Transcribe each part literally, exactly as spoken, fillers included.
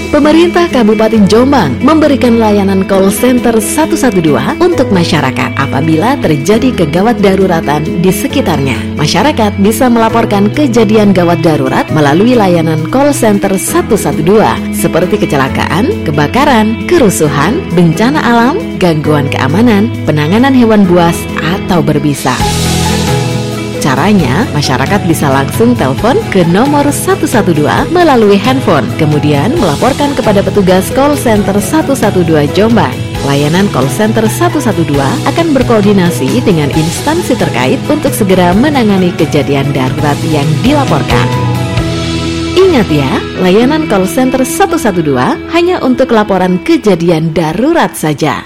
Pemerintah Kabupaten Jombang memberikan layanan call center satu satu dua untuk masyarakat apabila terjadi kegawat daruratan di sekitarnya. Masyarakat bisa melaporkan kejadian gawat darurat melalui layanan call center satu satu dua seperti kecelakaan, kebakaran, kerusuhan, bencana alam, gangguan keamanan, penanganan hewan buas, atau berbisa. Caranya, masyarakat bisa langsung telepon ke nomor satu satu dua melalui handphone, kemudian melaporkan kepada petugas call center satu satu dua Jombang. Layanan call center satu satu dua akan berkoordinasi dengan instansi terkait untuk segera menangani kejadian darurat yang dilaporkan. Ingat ya, layanan call center satu satu dua hanya untuk laporan kejadian darurat saja.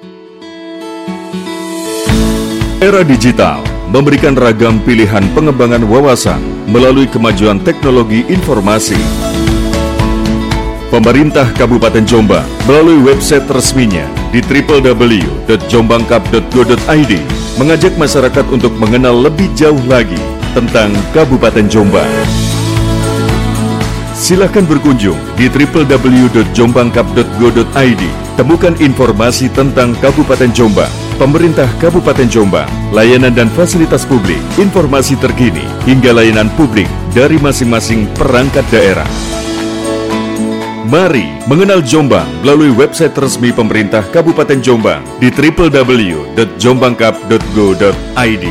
Era digital memberikan ragam pilihan pengembangan wawasan melalui kemajuan teknologi informasi. Pemerintah Kabupaten Jombang melalui website resminya di w w w dot jombangkap dot go dot i d mengajak masyarakat untuk mengenal lebih jauh lagi tentang Kabupaten Jombang. Silakan berkunjung di w w w dot jombangkap dot go dot i d. Temukan informasi tentang Kabupaten Jombang, Pemerintah Kabupaten Jombang, layanan dan fasilitas publik, informasi terkini, hingga layanan publik dari masing-masing perangkat daerah. Mari mengenal Jombang melalui website resmi Pemerintah Kabupaten Jombang di w w w dot jombangkap dot go dot i d.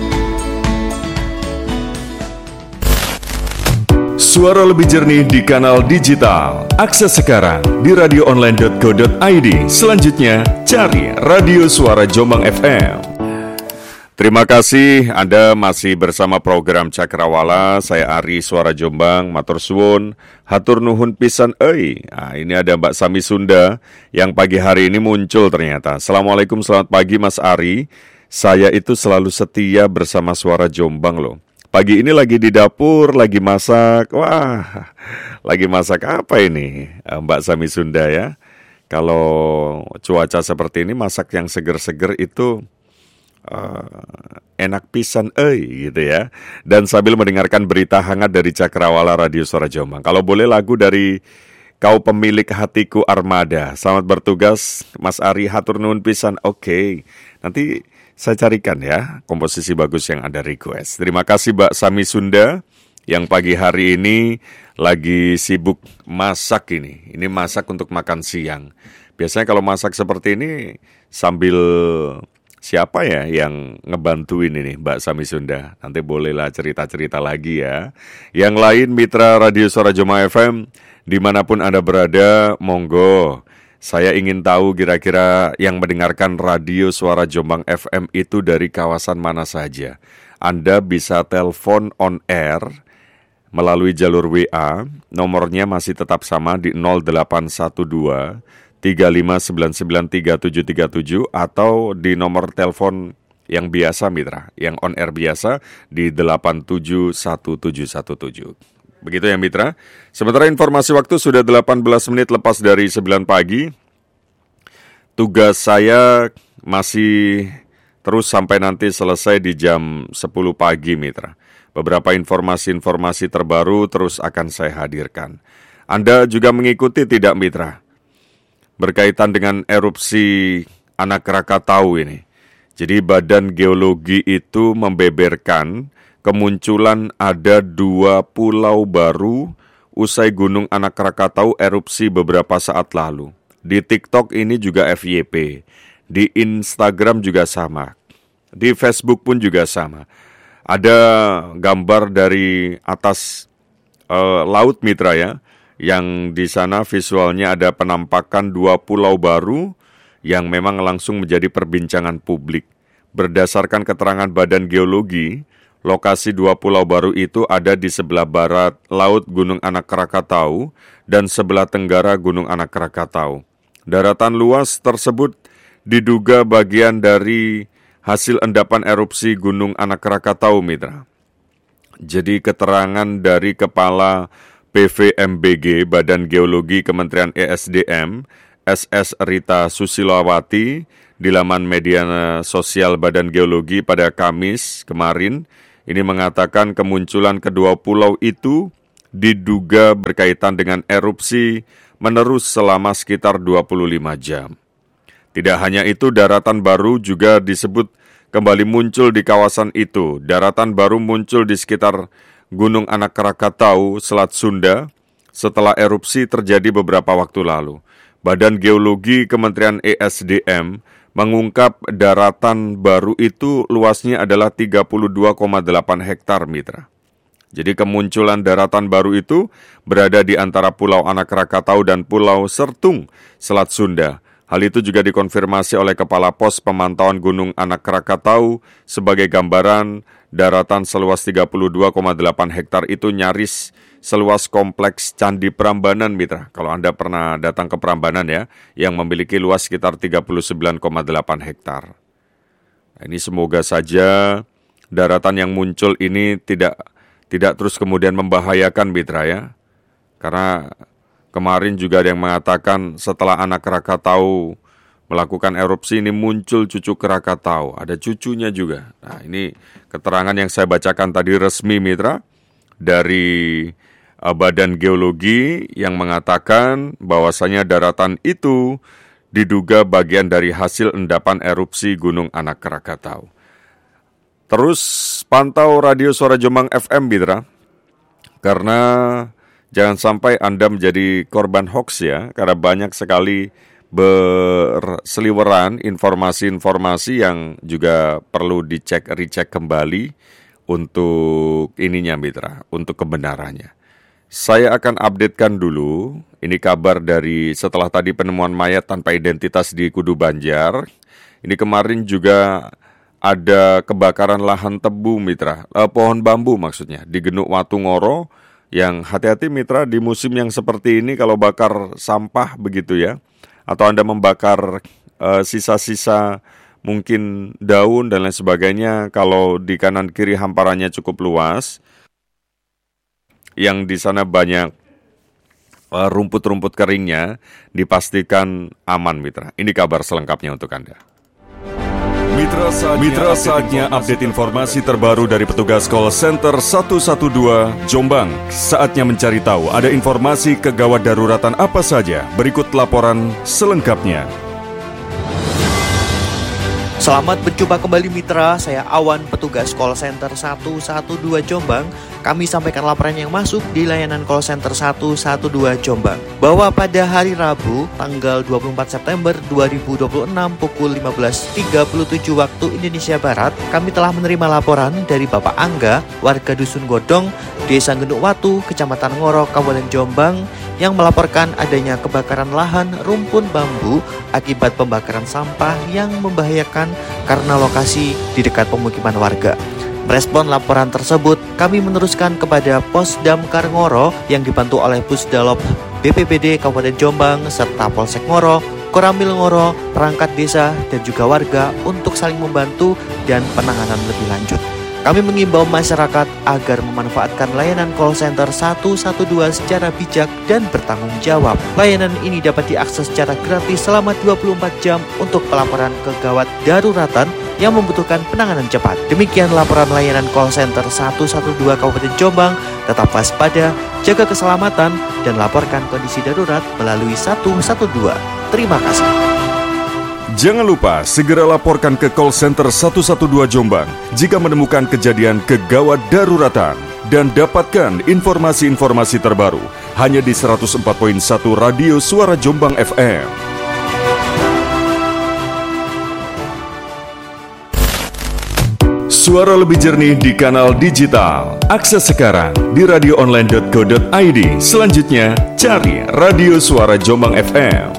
Suara lebih jernih di kanal digital. Akses sekarang di radio online dot go dot i d. Selanjutnya, cari Radio Suara Jombang F M. Terima kasih Anda masih bersama program Cakrawala. Saya Ari Suara Jombang, matur suwun, hatur nuhun pisan euy. Nah, ini ada Mbak Sami Sunda yang pagi hari ini muncul ternyata. Assalamualaikum, selamat pagi Mas Ari. Saya itu selalu setia bersama Suara Jombang loh. Pagi ini lagi di dapur, lagi masak. Wah, lagi masak apa ini Mbak Sami Sunda ya? Kalau cuaca seperti ini, masak yang seger-seger itu uh, enak pisan euy gitu ya. Dan sambil mendengarkan berita hangat dari Cakrawala Radio Suara Jombang. Kalau boleh lagu dari Kau Pemilik Hatiku Armada. Selamat bertugas Mas Ari, hatur nuhun pisan. Oke, okay. Nanti saya carikan ya komposisi bagus yang Anda request. Terima kasih Mbak Sami Sunda yang pagi hari ini lagi sibuk masak ini. Ini masak untuk makan siang. Biasanya kalau masak seperti ini sambil siapa ya yang ngebantuin ini Mbak Sami Sunda? Nanti bolehlah cerita-cerita lagi ya. Yang lain mitra Radio Suara Jombang F M dimanapun Anda berada, monggo. Saya ingin tahu kira-kira yang mendengarkan Radio Suara Jombang F M itu dari kawasan mana saja. Anda bisa telepon on air melalui jalur W A, nomornya masih tetap sama di nol delapan satu dua tiga lima sembilan sembilan tiga tujuh tiga tujuh atau di nomor telepon yang biasa mitra, yang on air biasa di delapan tujuh satu tujuh satu tujuh. Begitu ya mitra. Sementara informasi waktu sudah delapan belas menit lepas dari sembilan pagi. Tugas saya masih terus sampai nanti selesai di jam sepuluh pagi mitra. Beberapa informasi-informasi terbaru terus akan saya hadirkan. Anda juga mengikuti tidak mitra? Berkaitan dengan erupsi Anak Krakatau ini. Jadi Badan Geologi itu membeberkan kemunculan ada dua pulau baru usai Gunung Anak Krakatau erupsi beberapa saat lalu. Di TikTok ini juga F Y P, di Instagram juga sama, di Facebook pun juga sama. Ada gambar dari atas uh, laut mitra ya, yang di sana visualnya ada penampakan dua pulau baru yang memang langsung menjadi perbincangan publik. Berdasarkan keterangan Badan Geologi, lokasi dua pulau baru itu ada di sebelah barat Laut Gunung Anak Krakatau dan sebelah tenggara Gunung Anak Krakatau. Daratan luas tersebut diduga bagian dari hasil endapan erupsi Gunung Anak Krakatau, mitra. Jadi keterangan dari Kepala P V M B G Badan Geologi Kementerian E S D M, S S Rita Susilawati, di laman media sosial Badan Geologi pada Kamis kemarin, ini mengatakan kemunculan kedua pulau itu diduga berkaitan dengan erupsi menerus selama sekitar dua puluh lima jam. Tidak hanya itu, daratan baru juga disebut kembali muncul di kawasan itu. Daratan baru muncul di sekitar Gunung Anak Krakatau, Selat Sunda, setelah erupsi terjadi beberapa waktu lalu. Badan Geologi Kementerian E S D M mengungkap daratan baru itu luasnya adalah tiga puluh dua koma delapan hektar, mitra. Jadi kemunculan daratan baru itu berada di antara Pulau Anak Krakatau dan Pulau Sertung, Selat Sunda. Hal itu juga dikonfirmasi oleh Kepala Pos Pemantauan Gunung Anak Krakatau sebagai gambaran daratan seluas tiga puluh dua koma delapan hektar itu nyaris seluas kompleks Candi Prambanan, mitra. Kalau Anda pernah datang ke Prambanan ya, yang memiliki luas sekitar tiga puluh sembilan koma delapan hektar. Nah, ini semoga saja daratan yang muncul ini tidak tidak terus kemudian membahayakan, mitra ya. Karena kemarin juga ada yang mengatakan setelah Anak Krakatau melakukan erupsi ini muncul cucu Krakatau, ada cucunya juga. Nah, ini keterangan yang saya bacakan tadi resmi, mitra, dari uh, Badan Geologi yang mengatakan bahwasanya daratan itu diduga bagian dari hasil endapan erupsi Gunung Anak Krakatau. Terus pantau Radio Suara Jombang F M, mitra, karena jangan sampai Anda menjadi korban hoax ya, karena banyak sekali berseliweran informasi-informasi yang juga perlu dicek, recheck kembali untuk ininya, mitra, untuk kebenarannya. Saya akan updatekan dulu, ini kabar dari setelah tadi penemuan mayat tanpa identitas di Kudu Banjar. Ini kemarin juga ada kebakaran lahan tebu, mitra, eh, pohon bambu maksudnya, di Genuk Watu Ngoro, yang hati-hati, mitra, di musim yang seperti ini kalau bakar sampah begitu ya, atau Anda membakar eh, sisa-sisa mungkin daun dan lain sebagainya, kalau di kanan kiri hamparannya cukup luas, yang di sana banyak eh, rumput-rumput keringnya, dipastikan aman, mitra. Ini kabar selengkapnya untuk Anda. Mitra saatnya, Mitra saatnya update informasi terbaru dari petugas call center satu satu dua Jombang. Saatnya mencari tahu ada informasi kegawat daruratan apa saja. Berikut laporan selengkapnya. Selamat berjumpa kembali, mitra. Saya Awan, petugas call center satu satu dua Jombang. Kami sampaikan laporan yang masuk di layanan call center satu satu dua Jombang, bahwa pada hari Rabu tanggal dua puluh empat September dua ribu dua puluh enam pukul lima belas tiga puluh tujuh waktu Indonesia Barat, kami telah menerima laporan dari Bapak Angga, warga Dusun Godong, Desa Genuk Watu, Kecamatan Ngoro, Kabupaten Jombang, yang melaporkan adanya kebakaran lahan rumpun bambu akibat pembakaran sampah yang membahayakan karena lokasi di dekat pemukiman warga. Merespon laporan tersebut, kami meneruskan kepada Pos Damkar Ngoro yang dibantu oleh Pusdalop B P B D Kabupaten Jombang serta Polsek Ngoro, Koramil Ngoro, perangkat desa dan juga warga untuk saling membantu dan penanganan lebih lanjut. Kami mengimbau masyarakat agar memanfaatkan layanan call center satu satu dua secara bijak dan bertanggung jawab. Layanan ini dapat diakses secara gratis selama dua puluh empat jam untuk pelaporan kegawat daruratan yang membutuhkan penanganan cepat. Demikian laporan layanan call center satu satu dua Kabupaten Jombang. Tetap waspada, jaga keselamatan, dan laporkan kondisi darurat melalui satu satu dua. Terima kasih. Jangan lupa segera laporkan ke call center satu satu dua Jombang jika menemukan kejadian kegawat daruratan, dan dapatkan informasi-informasi terbaru hanya di seratus empat koma satu Radio Suara Jombang F M. Suara lebih jernih di kanal digital. Akses sekarang di radio online dot co dot i d. Selanjutnya cari Radio Suara Jombang F M.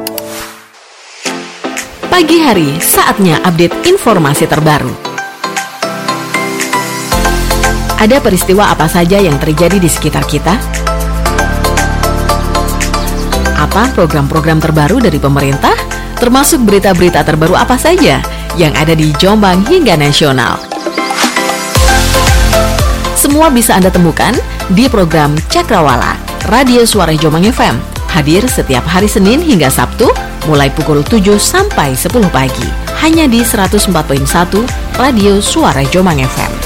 Pagi hari, saatnya update informasi terbaru. Ada peristiwa apa saja yang terjadi di sekitar kita? Apa program-program terbaru dari pemerintah? Termasuk berita-berita terbaru apa saja yang ada di Jombang hingga nasional. Semua bisa Anda temukan di program Cakrawala, Radio Suara Jombang F M. Hadir setiap hari Senin hingga Sabtu, mulai pukul tujuh sampai sepuluh pagi. Hanya di seratus empat koma satu Radio Suara Jombang F M.